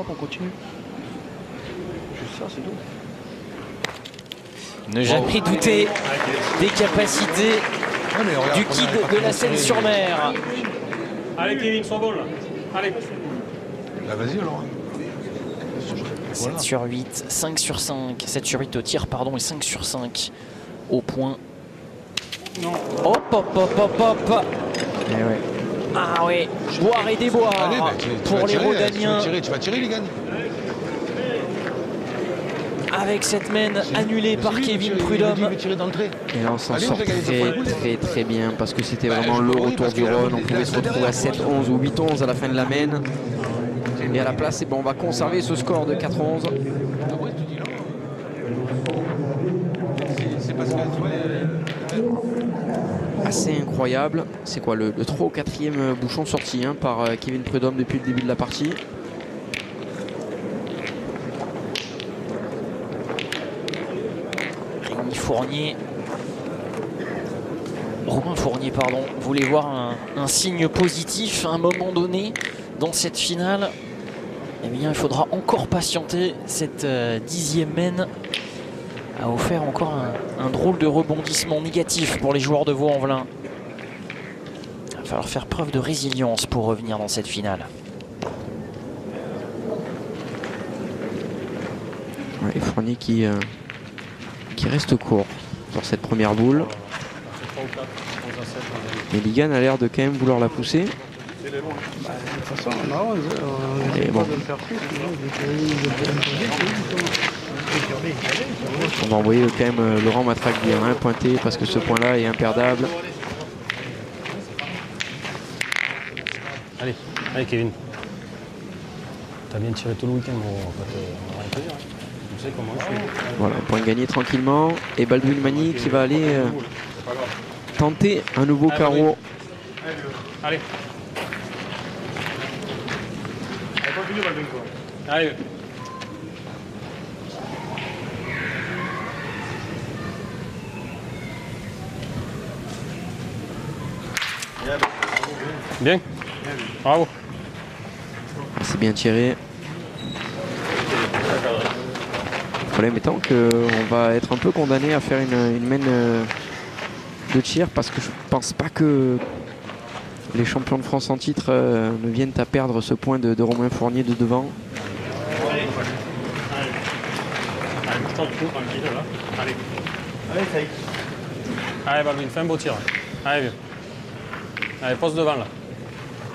frappe, on continue. Juste ça, c'est tout. Ne jamais douter des capacités du kid de la Seine-sur-Mer. Allez Kevin, sois bon là. Allez. Bah vas-y alors. 7 sur 8, 5 sur 5. 7 sur 8 au tir, pardon, et 5 sur 5 au point. Non. Hop, hop, hop, hop, hop. Eh ouais. Ah ouais, boire et déboire. Allez, bah, pour les Rodaniens. Tu vas tirer les gars. Avec cette main annulée par Kevin Prudhomme. Et là on s'en sort très bien parce que c'était vraiment le retour du Rhône. On pouvait se retrouver à 7-11 ou 8-11 à la fin de la main. Et à la place, on va conserver ce score de 4-11. Assez incroyable. C'est quoi le 3 ou 4e bouchon sorti par Kevin Prudhomme depuis le début de la partie. Romain Fournier, pardon, voulait voir un signe positif à un moment donné dans cette finale. Eh bien, il faudra encore patienter. Cette 10e main a offert encore un drôle de rebondissement négatif pour les joueurs de Vaux-en-Velin. Il va falloir faire preuve de résilience pour revenir dans cette finale. Ouais, Fournier qui reste court sur cette première boule. Mais Ligan a l'air de quand même vouloir la pousser. De toute façon, non, bon. On va envoyer quand même Laurent Matraque-Bien pointé parce que ce point-là est imperdable. Allez, allez Kevin. T'as bien tiré tout le week-end, on va rien te dire. Tu sais comment je suis. Voilà, point gagné tranquillement. Et Baldwin Mani qui va aller tenter un nouveau carreau. Allez. Continue Baldwin. Allez. Bien. Bravo. C'est bien tiré. Le problème étant qu'on va être un peu condamné à faire une main de tir parce que je pense pas que les champions de France en titre ne viennent à perdre ce point de Romain Fournier de devant. Allez Baldwin, fais un beau tir. Allez, viens. Allez, pose devant là.